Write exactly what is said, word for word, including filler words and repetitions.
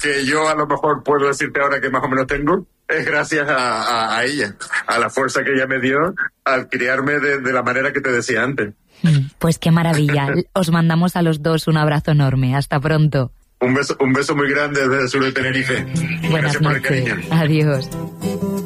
que yo a lo mejor puedo decirte ahora que más o menos tengo, es gracias a, a, a ella, a la fuerza que ella me dio al criarme de, de la manera que te decía antes. Pues qué maravilla. Os mandamos a los dos un abrazo enorme. Hasta pronto. Un beso, un beso muy grande desde el sur de Tenerife. Buenas Gracias noches. por el cariño. Adiós.